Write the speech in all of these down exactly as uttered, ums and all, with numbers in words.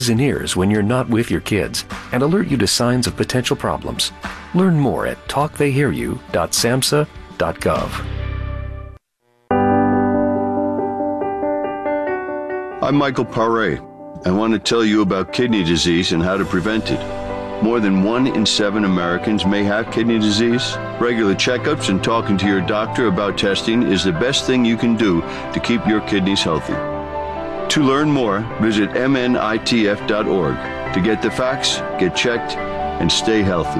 in ears when you're not with your kids and alert you to signs of potential problems. Learn more at talk they hear you dot samhsa dot gov. I'm Michael Paré. I want to tell you about kidney disease and how to prevent it. More than one in seven Americans may have kidney disease. Regular checkups and talking to your doctor about testing is the best thing you can do to keep your kidneys healthy. To learn more, visit M N I T F dot org to get the facts, get checked, and stay healthy.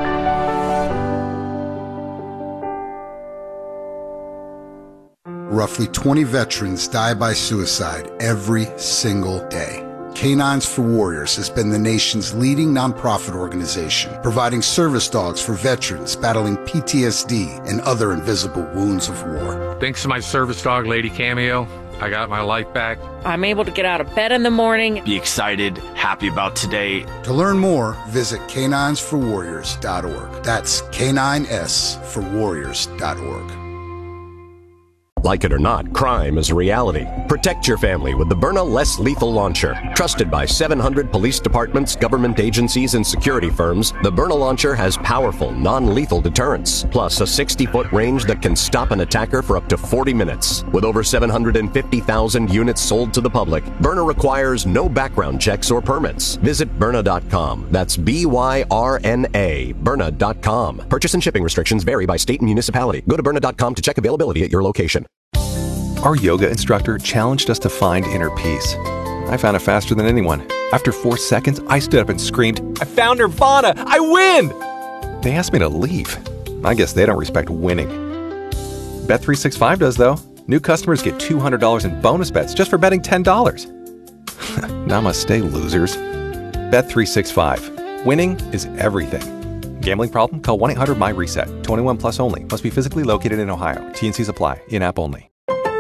Roughly twenty veterans die by suicide every single day. Canines for Warriors has been the nation's leading nonprofit organization, providing service dogs for veterans battling P T S D and other invisible wounds of war. Thanks to my service dog, Lady Cameo, I got my life back. I'm able to get out of bed in the morning. Be excited, happy about today. To learn more, visit canines for warriors dot org. That's K nine S for warriors dot org. Like it or not, crime is a reality. Protect your family with the Byrna Less Lethal Launcher. Trusted by seven hundred police departments, government agencies, and security firms, the Byrna Launcher has powerful, non-lethal deterrence, plus a sixty-foot range that can stop an attacker for up to forty minutes. With over seven hundred fifty thousand units sold to the public, Byrna requires no background checks or permits. Visit Byrna dot com. That's B Y R N A, Byrna dot com. Purchase and shipping restrictions vary by state and municipality. Go to Byrna dot com to check availability at your location. Our yoga instructor challenged us to find inner peace. I found it faster than anyone. After four seconds, I stood up and screamed, "I found Nirvana! I win!" They asked me to leave. I guess they don't respect winning. Bet three sixty-five does, though. New customers get two hundred dollars in bonus bets just for betting ten dollars. Namaste, losers. Bet three sixty-five. Winning is everything. Gambling problem? Call one eight hundred my reset. twenty-one plus only. Must be physically located in Ohio. T and Cs apply. In-app only.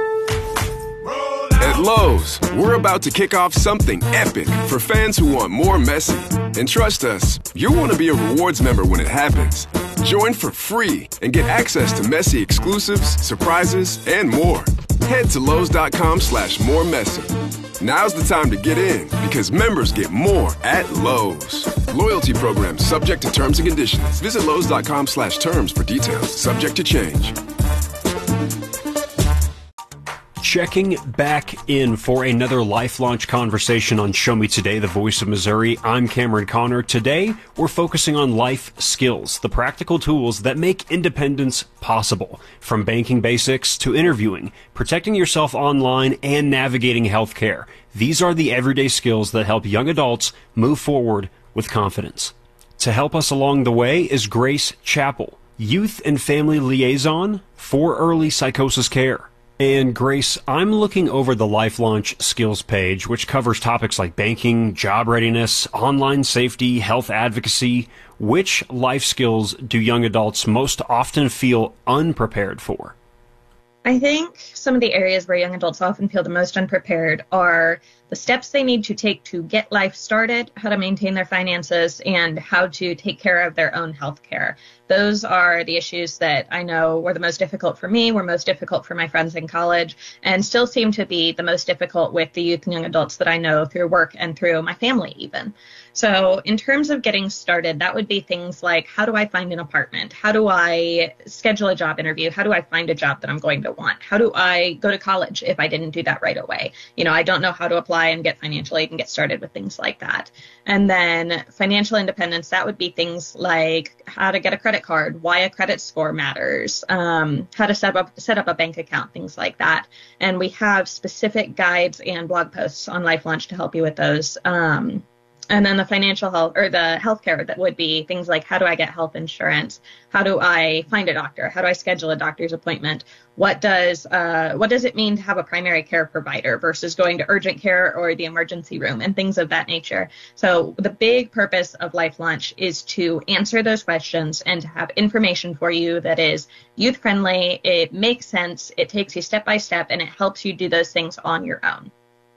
At Lowe's, we're about to kick off something epic for fans who want more Messi. And trust us, you'll want to be a rewards member when it happens. Join for free and get access to Messi exclusives, surprises, and more. Head to Lowe's dot com slash more Messi. Now's the time to get in because members get more at Lowe's. Loyalty program subject to terms and conditions. Visit Lowe's dot com slash terms for details. Subject to change. Checking back in for another Life Launch conversation on Show Me Today, the voice of Missouri. I'm Cameron Connor. Today, we're focusing on life skills, the practical tools that make independence possible. From banking basics to interviewing, protecting yourself online, and navigating healthcare. These are the everyday skills that help young adults move forward with confidence. To help us along the way is Grace Chappell, Youth and Family Liaison for Early Psychosis Care. And Grace, I'm looking over the Life Launch skills page, which covers topics like banking, job readiness, online safety, health advocacy. Which life skills do young adults most often feel unprepared for? I think some of the areas where young adults often feel the most unprepared are the steps they need to take to get life started, how to maintain their finances, and how to take care of their own health care. Those are the issues that I know were the most difficult for me, were most difficult for my friends in college, and still seem to be the most difficult with the youth and young adults that I know through work and through my family even. So in terms of getting started, that would be things like, how do I find an apartment? How do I schedule a job interview? How do I find a job that I'm going to want? How do I go to college if I didn't do that right away? You know, I don't know how to apply and get financial aid and get started with things like that. And then financial independence, that would be things like how to get a credit card, why a credit score matters, um, how to set up, set up a bank account, things like that. And we have specific guides and blog posts on Life Launch to help you with those. Um, And then the financial health or the healthcare, that would be things like, how do I get health insurance? How do I find a doctor? How do I schedule a doctor's appointment? What does uh, what does it mean to have a primary care provider versus going to urgent care or the emergency room and things of that nature? So the big purpose of Life Launch is to answer those questions and to have information for you that is youth friendly. It makes sense. It takes you step by step, and it helps you do those things on your own.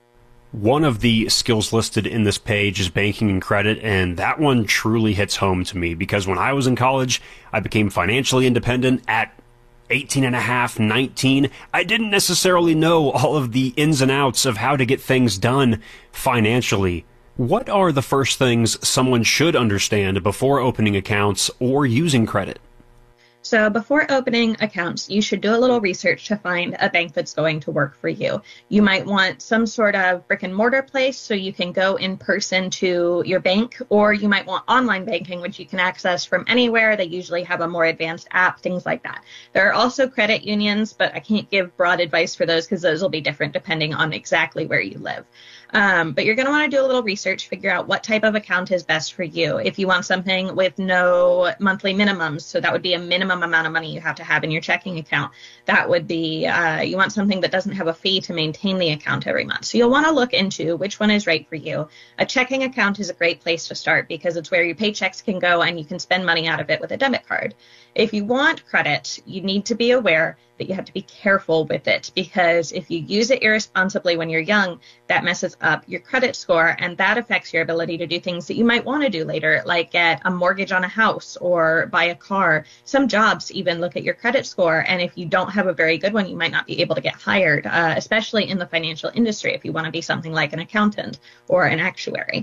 One of the skills listed in this page is banking and credit, and that one truly hits home to me because when I was in college, I became financially independent at eighteen and a half, nineteen. I didn't necessarily know all of the ins and outs of how to get things done financially What are the first things someone should understand before opening accounts or using credit? So before opening accounts, you should do a little research to find a bank that's going to work for you. You might want some sort of brick and mortar place so you can go in person to your bank, or you might want online banking, which you can access from anywhere. They usually have a more advanced app, things like that. There are also credit unions, but I can't give broad advice for those because those will be different depending on exactly where you live. Um, but you're going to want to do a little research, figure out what type of account is best for you. If you want something with no monthly minimums, so that would be a minimum amount of money you have to have in your checking account. That would be, uh, you want something that doesn't have a fee to maintain the account every month. So you'll want to look into which one is right for you. A checking account is a great place to start because it's where your paychecks can go and you can spend money out of it with a debit card. If you want credit, you need to be aware that you have to be careful with it, because if you use it irresponsibly when you're young, that messes up your credit score, and that affects your ability to do things that you might want to do later, like get a mortgage on a house or buy a car. Some jobs even look at your credit score, and if you don't have a very good one, you might not be able to get hired, uh, especially in the financial industry if you want to be something like an accountant or an actuary.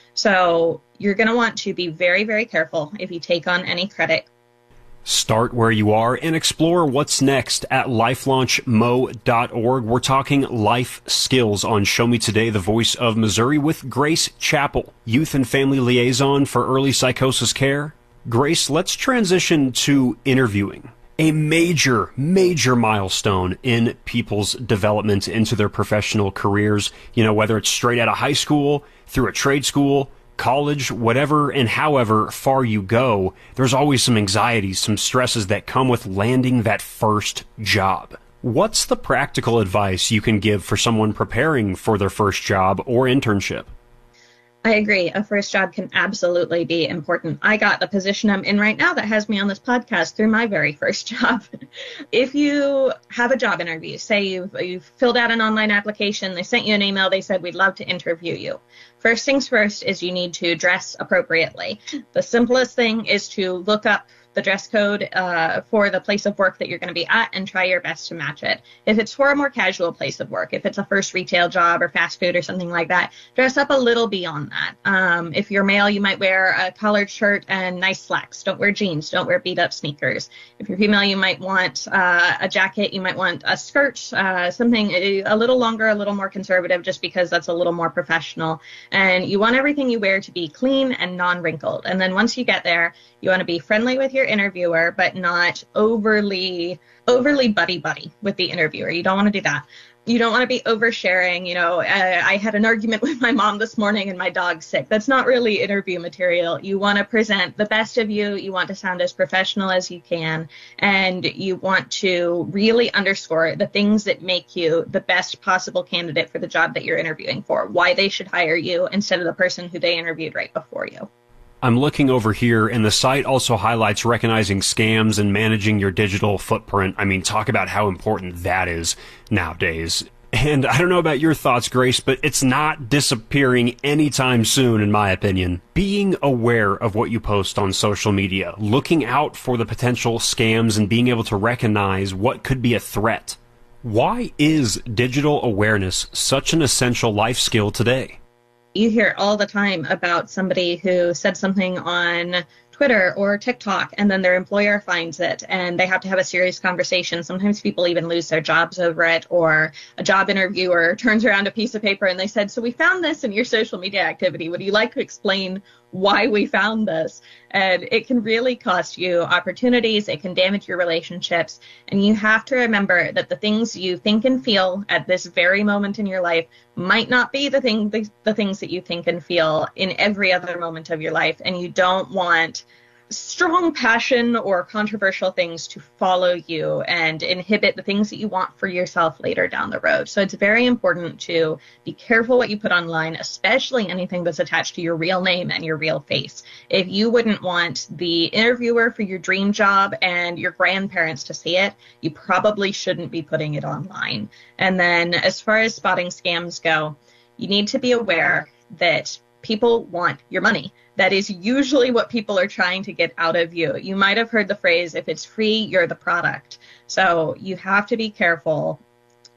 So you're going to want to be very, very careful if you take on any credit. Start where you are and explore what's next at life launch mo dot org. We're talking life skills on Show Me Today, the Voice of Missouri, with Grace Chappell, Youth and Family Liaison for Early Psychosis Care. Grace, let's transition to interviewing. A major, major milestone in people's development into their professional careers, you know, whether it's straight out of high school, through a trade school, college, whatever and however far you go, there's always some anxieties, some stresses that come with landing that first job. What's the practical advice you can give for someone preparing for their first job or internship? I agree. A first job can absolutely be important. I got the position I'm in right now that has me on this podcast through my very first job. If you have a job interview, say you've, you've filled out an online application, they sent you an email, they said, we'd love to interview you. First things first is you need to dress appropriately. The simplest thing is to look up the dress code uh, for the place of work that you're going to be at and try your best to match it. If it's for a more casual place of work, if it's a first retail job or fast food or something like that, dress up a little beyond that. Um, if you're male, you might wear a collared shirt and nice slacks. Don't wear jeans. Don't wear beat up sneakers. If you're female, you might want uh, a jacket. You might want a skirt, uh, something a little longer, a little more conservative, just because that's a little more professional. And you want everything you wear to be clean and non-wrinkled. And then once you get there, you want to be friendly with your interviewer, but not overly, overly buddy-buddy with the interviewer. You don't want to do that. You don't want to be oversharing. You know, I, I had an argument with my mom this morning and my dog's sick. That's not really interview material. You want to present the best of you. You want to sound as professional as you can. And you want to really underscore the things that make you the best possible candidate for the job that you're interviewing for, why they should hire you instead of the person who they interviewed right before you. I'm looking over here, and the site also highlights recognizing scams and managing your digital footprint. I mean, talk about how important that is nowadays. And I don't know about your thoughts, Grace, but it's not disappearing anytime soon, in my opinion. Being aware of what you post on social media, looking out for the potential scams, and being able to recognize what could be a threat. Why is digital awareness such an essential life skill today? You hear all the time about somebody who said something on Twitter or TikTok, and then their employer finds it, and they have to have a serious conversation. Sometimes people even lose their jobs over it, or a job interviewer turns around a piece of paper and they said, so we found this in your social media activity. Would you like to explain why we found this? And it can really cost you opportunities. It can damage your relationships. And you have to remember that the things you think and feel at this very moment in your life might not be the thing, the, the things that you think and feel in every other moment of your life. And you don't want strong passion or controversial things to follow you and inhibit the things that you want for yourself later down the road. So it's very important to be careful what you put online, especially anything that's attached to your real name and your real face. If you wouldn't want the interviewer for your dream job and your grandparents to see it, you probably shouldn't be putting it online. And then as far as spotting scams go, you need to be aware that people want your money. That is usually what people are trying to get out of you. You might have heard the phrase, if it's free, you're the product. So you have to be careful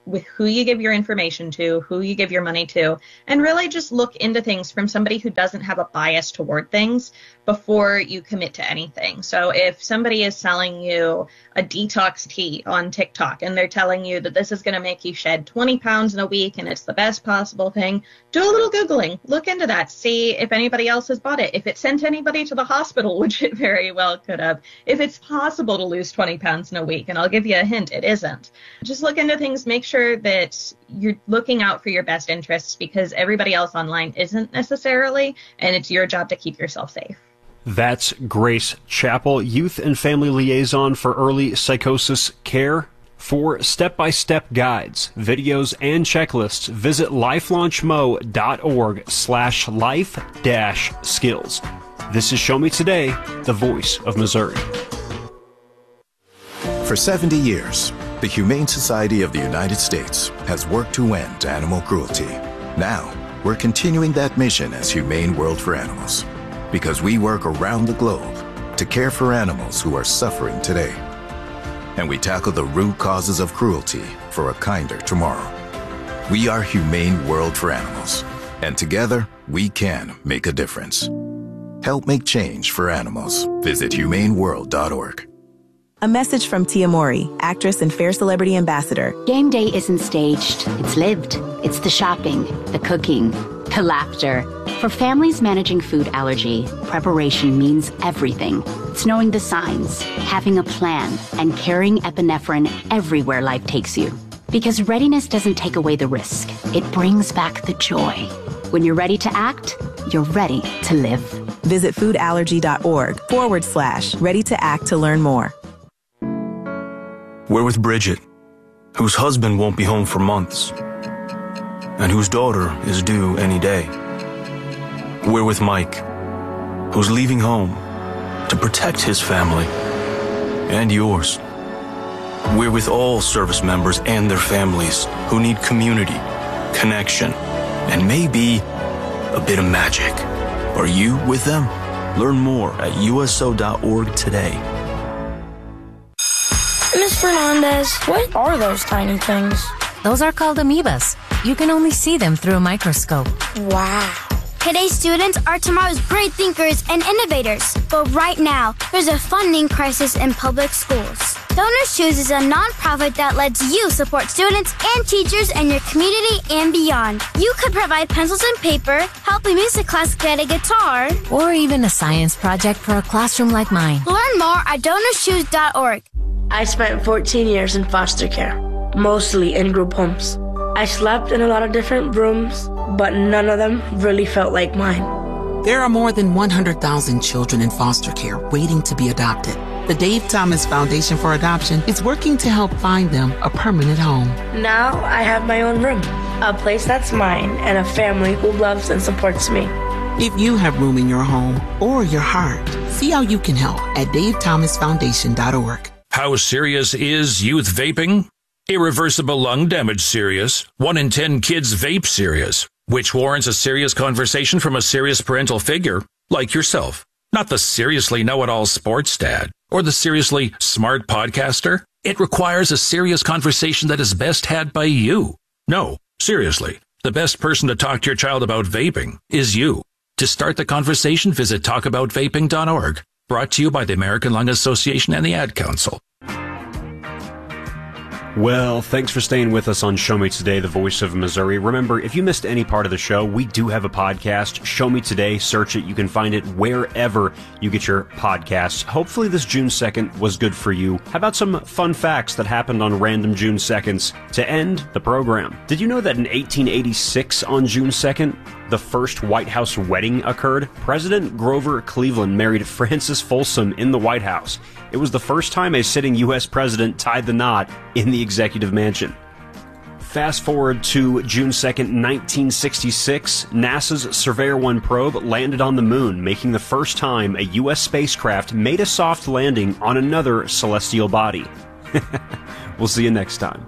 with who you give your information to, who you give your money to, and really just look into things from somebody who doesn't have a bias toward things before you commit to anything. So if somebody is selling you a detox tea on TikTok and they're telling you that this is going to make you shed twenty pounds in a week and it's the best possible thing, do a little Googling, look into that, see if anybody else has bought it, if it sent anybody to the hospital, which it very well could have, if it's possible to lose twenty pounds in a week. And I'll give you a hint, it isn't. Just look into things, make sure that you're looking out for your best interests, because everybody else online isn't necessarily, and it's your job to keep yourself safe. That's Grace Chappell, Youth and Family Liaison for Early Psychosis Care. For step-by-step guides, videos, and checklists, visit lifelaunchmo.org slash life dash skills. This is Show Me Today, the voice of Missouri. For seventy years, the Humane Society of the United States has worked to end animal cruelty. Now, we're continuing that mission as Humane World for Animals, because we work around the globe to care for animals who are suffering today. And we tackle the root causes of cruelty for a kinder tomorrow. We are Humane World for Animals, and together we can make a difference. Help make change for animals. Visit humane world dot org. A message from Tia Mowry, actress and Fair Celebrity Ambassador. Game day isn't staged, it's lived. It's the shopping, the cooking, the laughter. For families managing food allergy, preparation means everything. It's knowing the signs, having a plan, and carrying epinephrine everywhere life takes you. Because readiness doesn't take away the risk, it brings back the joy. When you're ready to act, you're ready to live. Visit foodallergy.org forward slash ready to act to learn more. We're with Bridget, whose husband won't be home for months, and whose daughter is due any day. We're with Mike, who's leaving home to protect his family and yours. We're with all service members and their families who need community, connection, and maybe a bit of magic. Are you with them? Learn more at U S O dot org today. Miss Fernandez, what are those tiny things? Those are called amoebas. You can only see them through a microscope. Wow. Today's students are tomorrow's great thinkers and innovators. But right now, there's a funding crisis in public schools. Donors Choose is a nonprofit that lets you support students and teachers in your community and beyond. You could provide pencils and paper, help a music class get a guitar, or even a science project for a classroom like mine. Learn more at donors choose dot org. I spent fourteen years in foster care, mostly in group homes. I slept in a lot of different rooms, but none of them really felt like mine. There are more than one hundred thousand children in foster care waiting to be adopted. The Dave Thomas Foundation for Adoption is working to help find them a permanent home. Now I have my own room, a place that's mine, and a family who loves and supports me. If you have room in your home or your heart, see how you can help at dave thomas foundation dot org. How serious is youth vaping? Irreversible lung damage serious. One in ten kids vape serious, which warrants a serious conversation from a serious parental figure, like yourself. Not the seriously know-it-all sports dad or the seriously smart podcaster. It requires a serious conversation that is best had by you. No, seriously, the best person to talk to your child about vaping is you. To start the conversation, visit talk about vaping dot org. Brought to you by the American Lung Association and the Ad Council. Well, thanks for staying with us on Show Me Today, the voice of Missouri. Remember, if you missed any part of the show, we do have a podcast, Show Me Today. Search it. You can find it wherever you get your podcasts. Hopefully this June second was good for you. How about some fun facts that happened on random June seconds to end the program? Did you know that in eighteen eighty-six on June second, the first White House wedding occurred? President Grover Cleveland married Frances Folsom in the White House. It was the first time a sitting U S president tied the knot in the executive mansion. Fast forward to June second, nineteen sixty-six, NASA's Surveyor one probe landed on the moon, making the first time a U S spacecraft made a soft landing on another celestial body. We'll see you next time.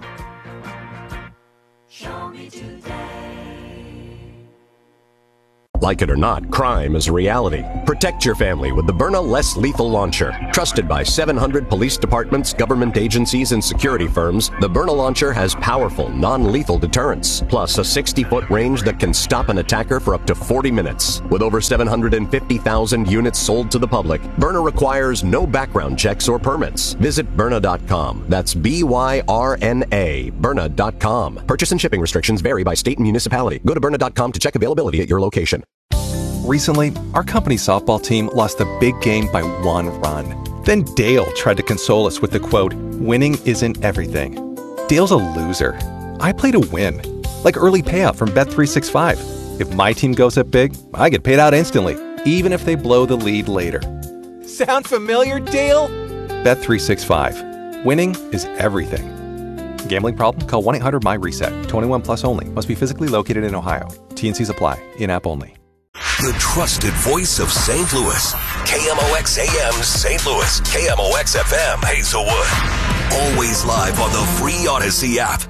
Like it or not, crime is a reality. Protect your family with the Byrna Less Lethal Launcher. Trusted by seven hundred police departments, government agencies, and security firms, the Byrna Launcher has powerful, non-lethal deterrence, plus a sixty-foot range that can stop an attacker for up to forty minutes. With over seven hundred fifty thousand units sold to the public, Byrna requires no background checks or permits. Visit Byrna dot com. That's B Y R N A, Byrna dot com. Purchase and shipping restrictions vary by state and municipality. Go to Byrna dot com to check availability at your location. Recently, our company's softball team lost a big game by one run. Then Dale tried to console us with the quote, "Winning isn't everything." Dale's a loser. I play to win. Like early payout from Bet three sixty-five. If my team goes up big, I get paid out instantly, even if they blow the lead later. Sound familiar, Dale? Bet three sixty-five. Winning is everything. Gambling problem? Call one eight hundred M Y reset. twenty-one plus only. Must be physically located in Ohio. T and Cs apply. In-app only. The trusted voice of Saint Louis. K M O X A M Saint Louis. K M O X F M Hazelwood. Always live on the free Odyssey app.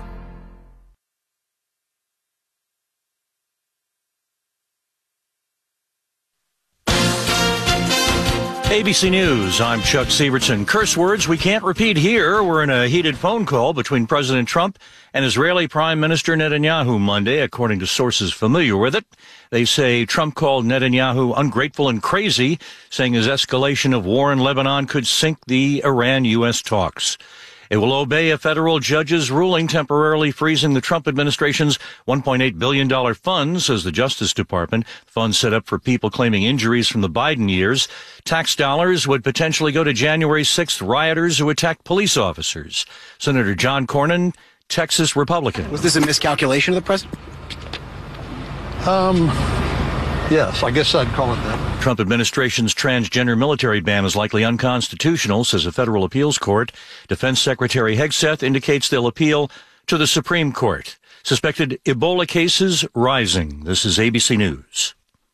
A B C News, I'm Chuck Sievertson. Curse words we can't repeat here. We're in a heated phone call between President Trump and Israeli Prime Minister Netanyahu Monday, according to sources familiar with it. They say Trump called Netanyahu ungrateful and crazy, saying his escalation of war in Lebanon could sink the Iran-U S talks. It will obey a federal judge's ruling temporarily freezing the Trump administration's one point eight billion dollars fund, says the Justice Department. Funds set up for people claiming injuries from the Biden years. Tax dollars would potentially go to January sixth rioters who attacked police officers. Senator John Cornyn, Texas Republican. Was this a miscalculation of the president? Um, yes, I guess I'd call it that. Trump administration's transgender military ban is likely unconstitutional, says a federal appeals court. Defense Secretary Hegseth indicates they'll appeal to the Supreme Court. Suspected Ebola cases rising. This is A B C News.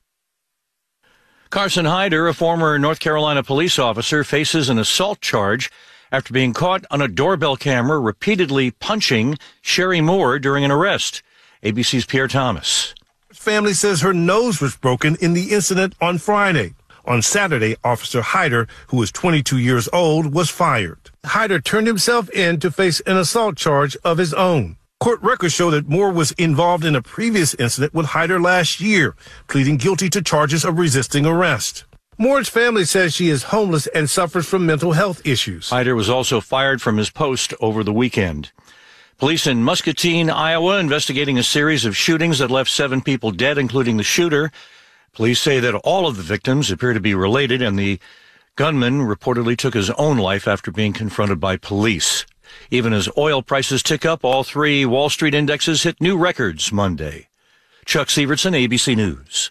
Carson Hyder, a former North Carolina police officer, faces an assault charge after being caught on a doorbell camera repeatedly punching Sherry Moore during an arrest. A B C's Pierre Thomas. Family says her nose was broken in the incident on Friday. On Saturday, Officer Hyder, who was twenty-two years old, was fired. Hyder turned himself in to face an assault charge of his own. Court records show that Moore was involved in a previous incident with Hyder last year, pleading guilty to charges of resisting arrest. Moore's family says she is homeless and suffers from mental health issues. Hyder was also fired from his post over the weekend. Police in Muscatine, Iowa, investigating a series of shootings that left seven people dead, including the shooter. Police say that all of the victims appear to be related, and the gunman reportedly took his own life after being confronted by police. Even as oil prices tick up, all three Wall Street indexes hit new records Monday. Chuck Sievertson, A B C News.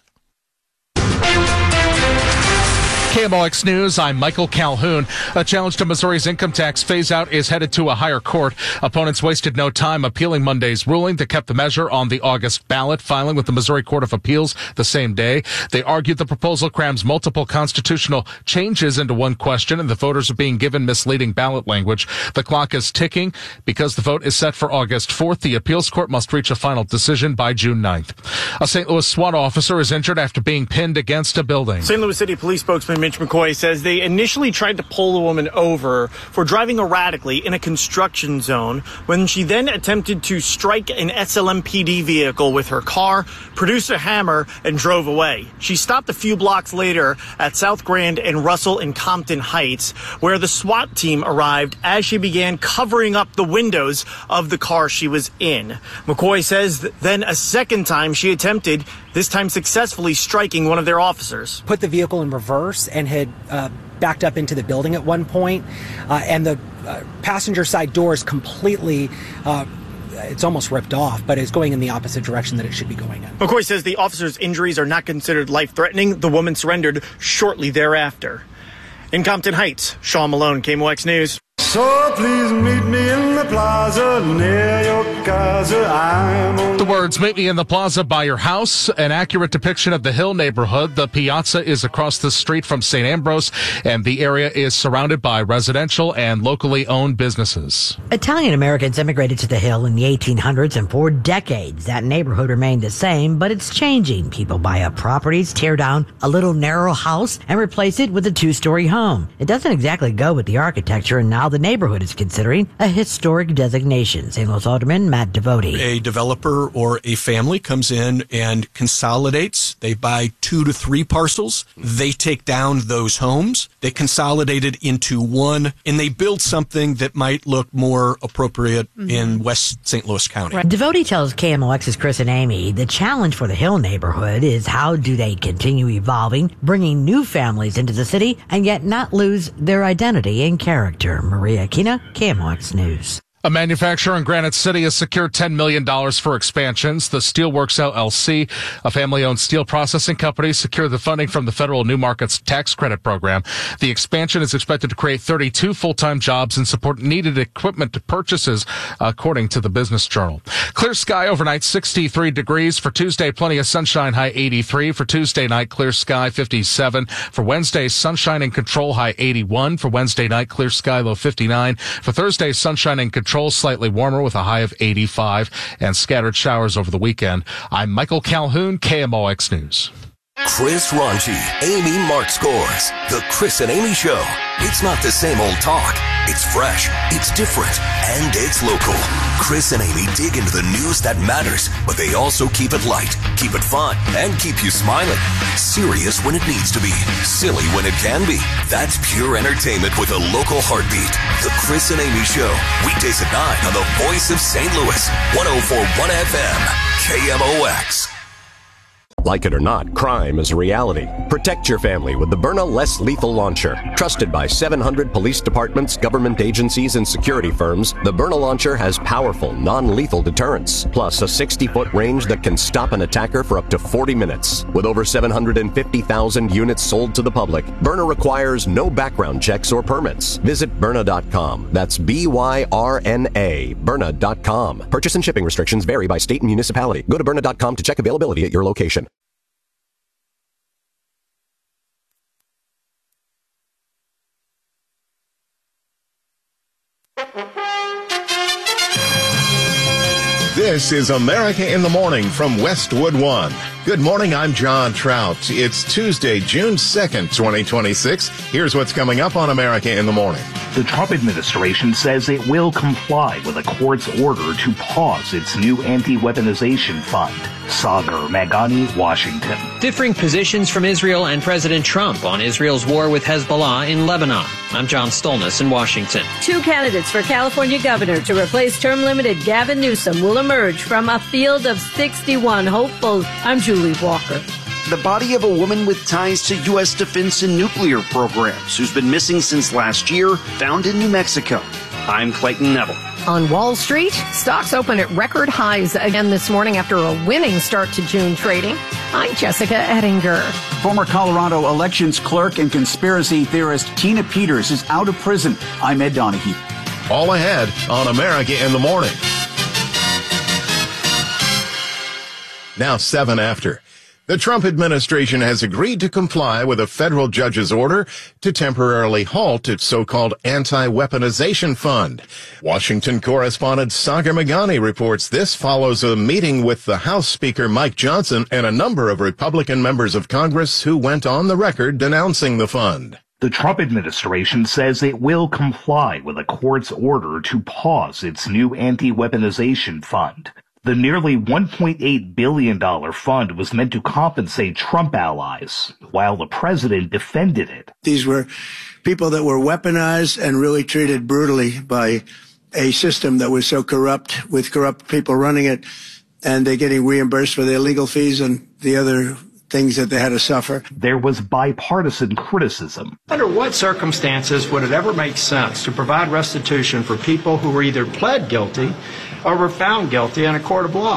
K M O X News, I'm Michael Calhoun. A challenge to Missouri's income tax phase-out is headed to a higher court. Opponents wasted no time appealing Monday's ruling that kept the measure on the August ballot, filing with the Missouri Court of Appeals the same day. They argued the proposal crams multiple constitutional changes into one question, and the voters are being given misleading ballot language. The clock is ticking. Because the vote is set for August fourth, the appeals court must reach a final decision by June ninth. A Saint Louis SWAT officer is injured after being pinned against a building. Saint Louis City Police spokesman Mitch McCoy says they initially tried to pull the woman over for driving erratically in a construction zone when she then attempted to strike an S L M P D vehicle with her car, produced a hammer, and drove away. She stopped a few blocks later at South Grand and Russell and Compton Heights, where the SWAT team arrived as she began covering up the windows of the car she was in. McCoy says that then a second time she attempted, this time successfully striking one of their officers. Put the vehicle in reverse and had uh, backed up into the building at one point, uh, and the uh, passenger side door is completely, uh, it's almost ripped off, but it's going in the opposite direction that it should be going in. McCoy says the officer's injuries are not considered life-threatening. The woman surrendered shortly thereafter. In Compton Heights, Sean Malone, K M O X News. So please meet me in the plaza near your The words "Meet me in the plaza by your house," an accurate depiction of the Hill neighborhood. The Piazza is across the street from Saint Ambrose, and the area is surrounded by residential and locally owned businesses. Italian Americans immigrated to the Hill in the eighteen hundreds, and for decades that neighborhood remained the same, but it's changing. People buy up properties, tear down a little narrow house, and replace it with a two-story home. It doesn't exactly go with the architecture, and now the neighborhood is considering a historic designation. Saint Louis Alderman Matt Devote. A developer or a family comes in and consolidates. They buy two to three parcels. They take down those homes. They consolidate it into one, and they build something that might look more appropriate mm-hmm. in West Saint Louis County. Right. Devote tells K M O X's Chris and Amy the challenge for the Hill neighborhood is how do they continue evolving, bringing new families into the city, and yet not lose their identity and character. Maria Aquina, K M O X News. A manufacturer in Granite City has secured ten million dollars for expansions. The Steelworks L L C, a family-owned steel processing company, secured the funding from the federal New Markets Tax Credit Program. The expansion is expected to create thirty-two full-time jobs and support needed equipment purchases, according to the Business Journal. Clear sky overnight, sixty-three degrees. For Tuesday, plenty of sunshine, high eighty-three. For Tuesday night, clear sky, fifty-seven. For Wednesday, sunshine and control, high eighty-one. For Wednesday night, clear sky, low fifty-nine. For Thursday, sunshine and control, slightly warmer with a high of eighty-five, and scattered showers over the weekend. I'm Michael Calhoun, K M O X News. Chris Ronchi, Amy Mark Scores. The Chris and Amy Show. It's not the same old talk. It's fresh, it's different, and it's local. Chris and Amy dig into the news that matters, but they also keep it light, keep it fun, and keep you smiling. Serious when it needs to be, silly when it can be. That's pure entertainment with a local heartbeat. The Chris and Amy Show. Weekdays at nine on the Voice of Saint Louis. one oh four point one F M. K M O X. Like it or not, crime is a reality. Protect your family with the Byrna Less Lethal Launcher. Trusted by seven hundred police departments, government agencies, and security firms, the Byrna Launcher has powerful, non-lethal deterrence, plus a sixty-foot range that can stop an attacker for up to forty minutes. With over seven hundred fifty thousand units sold to the public, Byrna requires no background checks or permits. Visit Byrna dot com. That's B Y R N A, Byrna dot com. Purchase and shipping restrictions vary by state and municipality. Go to Byrna dot com to check availability at your location. This is America in the Morning from Westwood One. Good morning, I'm John Trout. It's Tuesday, June second, twenty twenty-six. Here's what's coming up on America in the Morning. The Trump administration says it will comply with a court's order to pause its new anti-weaponization fund. Sagar Magani, Washington. Differing positions from Israel and President Trump on Israel's war with Hezbollah in Lebanon. I'm John Stolness in Washington. Two candidates for California governor to replace term-limited Gavin Newsom will emerge from a field of sixty-one hopefuls. I'm Julie Walker. The body of a woman with ties to U S defense and nuclear programs who's been missing since last year, found in New Mexico. I'm Clayton Neville. On Wall Street, stocks open at record highs again this morning after a winning start to June trading. I'm Jessica Ettinger. Former Colorado elections clerk and conspiracy theorist Tina Peters is out of prison. I'm Ed Donahue. All ahead on America in the Morning. Now seven after. The Trump administration has agreed to comply with a federal judge's order to temporarily halt its so-called anti-weaponization fund. Washington correspondent Sagar Magani reports this follows a meeting with the House Speaker Mike Johnson and a number of Republican members of Congress who went on the record denouncing the fund. The Trump administration says it will comply with a court's order to pause its new anti-weaponization fund. The nearly one point eight billion dollars fund was meant to compensate Trump allies, while the president defended it. These were people that were weaponized and really treated brutally by a system that was so corrupt, with corrupt people running it, and they're getting reimbursed for their legal fees and the other things that they had to suffer. There was bipartisan criticism. Under what circumstances would it ever make sense to provide restitution for people who were either pled guilty or were found guilty in a court of law?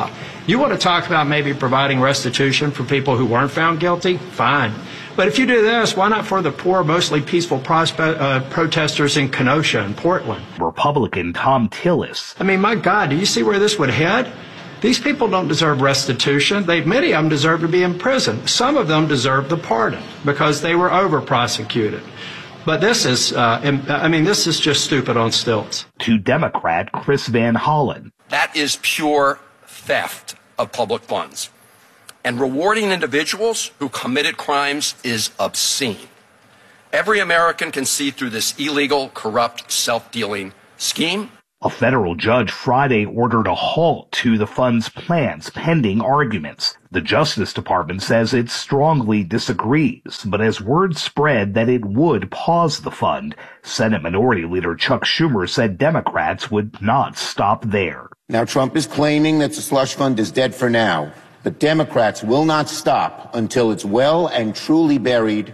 You want to talk about maybe providing restitution for people who weren't found guilty? Fine. But if you do this, why not for the poor, mostly peaceful prospe- uh, protesters in Kenosha and Portland? Republican Tom Tillis. I mean, my God, do you see where this would head? These people don't deserve restitution. They, many of them deserve to be in prison. Some of them deserve the pardon because they were over-prosecuted. But this is, uh, I mean, this is just stupid on stilts. To Democrat Chris Van Hollen. That is pure theft of public funds. And rewarding individuals who committed crimes is obscene. Every American can see through this illegal, corrupt, self-dealing scheme. A federal judge Friday ordered a halt to the fund's plans pending arguments. The Justice Department says it strongly disagrees, but as word spread that it would pause the fund, Senate Minority Leader Chuck Schumer said Democrats would not stop there. Now, Trump is claiming that the slush fund is dead for now, but Democrats will not stop until it's well and truly buried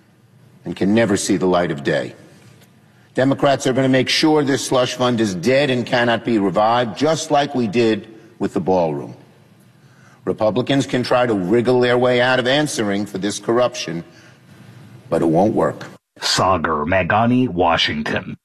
and can never see the light of day. Democrats are going to make sure this slush fund is dead and cannot be revived, just like we did with the ballroom. Republicans can try to wriggle their way out of answering for this corruption, but it won't work. Sagar Meghani, Washington.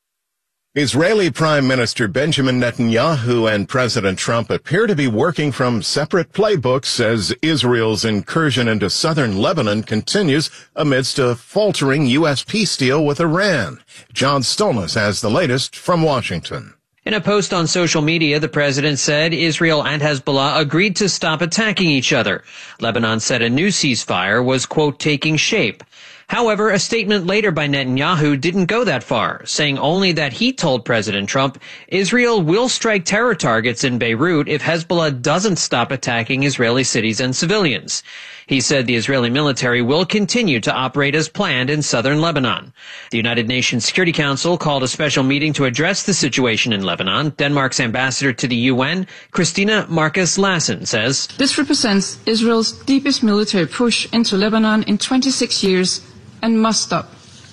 Israeli Prime Minister Benjamin Netanyahu and President Trump appear to be working from separate playbooks as Israel's incursion into southern Lebanon continues amidst a faltering U S peace deal with Iran. John Stolnis has the latest from Washington. In a post on social media, the president said Israel and Hezbollah agreed to stop attacking each other. Lebanon said a new ceasefire was, quote, taking shape. However, a statement later by Netanyahu didn't go that far, saying only that he told President Trump Israel will strike terror targets in Beirut if Hezbollah doesn't stop attacking Israeli cities and civilians. He said the Israeli military will continue to operate as planned in southern Lebanon. The United Nations Security Council called a special meeting to address the situation in Lebanon. Denmark's ambassador to the U N, Christina Marcus Lassen, says, "This represents Israel's deepest military push into Lebanon in twenty-six years and must stop.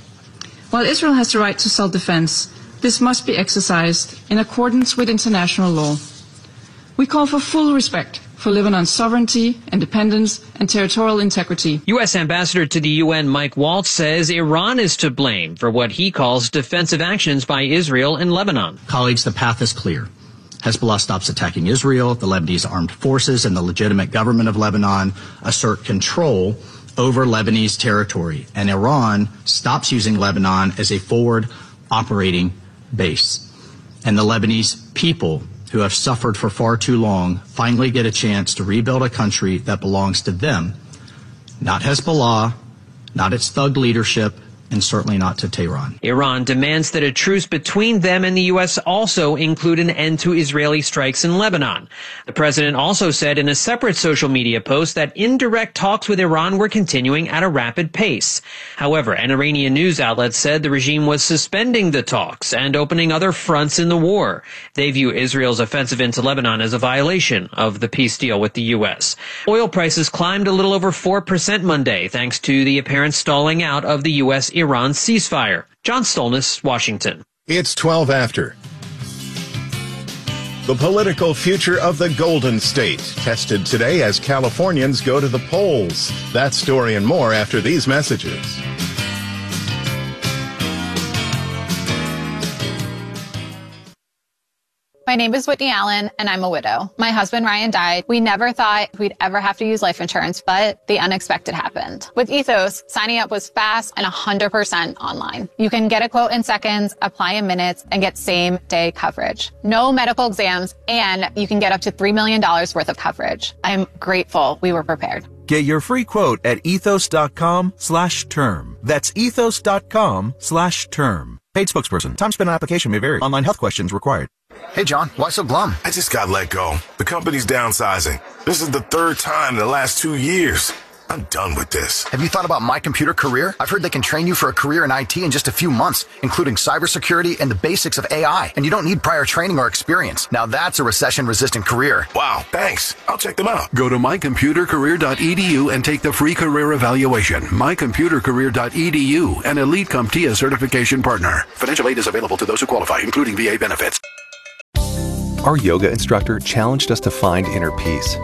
While Israel has the right to self-defense, this must be exercised in accordance with international law. We call for full respect for Lebanon's sovereignty, independence, and territorial integrity." U S Ambassador to the U N Mike Waltz says Iran is to blame for what he calls defensive actions by Israel in Lebanon. Colleagues, the path is clear. Hezbollah stops attacking Israel, the Lebanese armed forces and the legitimate government of Lebanon assert control over Lebanese territory, and Iran stops using Lebanon as a forward operating base. And the Lebanese people, who have suffered for far too long, finally get a chance to rebuild a country that belongs to them, not Hezbollah, not its thug leadership, and certainly not to Tehran. Iran demands that a truce between them and the U S also include an end to Israeli strikes in Lebanon. The president also said in a separate social media post that indirect talks with Iran were continuing at a rapid pace. However, an Iranian news outlet said the regime was suspending the talks and opening other fronts in the war. They view Israel's offensive into Lebanon as a violation of the peace deal with the U S. Oil prices climbed a little over four percent Monday thanks to the apparent stalling out of the U S Iran ceasefire. John Stolnis, Washington. It's twelve after. The political future of the Golden State tested today as Californians go to the polls. That story and more after these messages. My name is Whitney Allen, and I'm a widow. My husband, Ryan, died. We never thought we'd ever have to use life insurance, but the unexpected happened. With Ethos, signing up was fast and one hundred percent online. You can get a quote in seconds, apply in minutes, and get same-day coverage. No medical exams, and you can get up to three million dollars worth of coverage. I'm grateful we were prepared. Get your free quote at ethos.com slash term. That's ethos.com slash term. Paid spokesperson. Time spent on application may vary. Online health questions required. Hey, John, why so glum? I just got let go. The company's downsizing. This is the third time in the last two years. I'm done with this. Have you thought about My Computer Career? I've heard they can train you for a career in I T in just a few months, including cybersecurity and the basics of A I. And you don't need prior training or experience. Now that's a recession-resistant career. Wow, thanks. I'll check them out. Go to my computer career dot e d u and take the free career evaluation. my computer career dot e d u, an Elite CompTIA certification partner. Financial aid is available to those who qualify, including V A benefits. Our yoga instructor challenged us to find inner peace.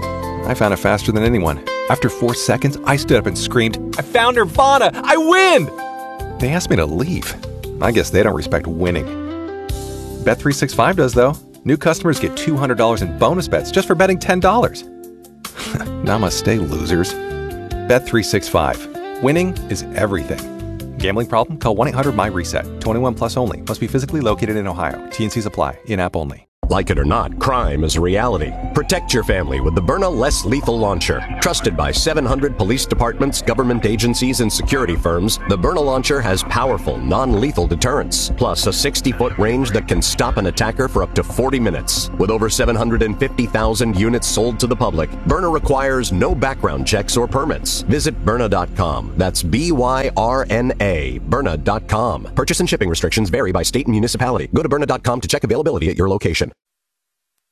I found it faster than anyone. After four seconds, I stood up and screamed, I found Nirvana! I win! They asked me to leave. I guess they don't respect winning. Bet three sixty-five does, though. New customers get two hundred dollars in bonus bets just for betting ten dollars. Namaste, losers. Bet three sixty-five. Winning is everything. Gambling problem? Call one eight hundred my reset. twenty-one plus only. Must be physically located in Ohio. T and Cs apply. In-app only. Like it or not, crime is a reality. Protect your family with the Byrna Less Lethal Launcher. Trusted by seven hundred police departments, government agencies, and security firms, the Byrna Launcher has powerful, non-lethal deterrence, plus a sixty-foot range that can stop an attacker for up to forty minutes. With over seven hundred fifty thousand units sold to the public, Byrna requires no background checks or permits. Visit Byrna dot com. That's B Y R N A, Byrna dot com. Purchase and shipping restrictions vary by state and municipality. Go to Byrna dot com to check availability at your location.